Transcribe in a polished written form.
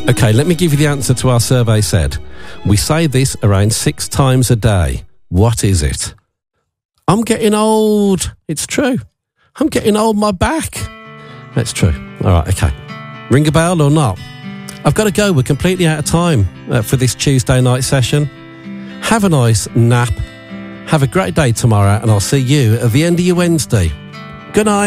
Okay, let me give you the answer to our survey said. We say this around 6 times a day. What is it? I'm getting old. It's true. I'm getting old, my back. That's true. All right, okay. Ring a bell or not? I've got to go. We're completely out of time for this Tuesday night session. Have a nice nap. Have a great day tomorrow, and I'll see you at the end of your Wednesday. Good night.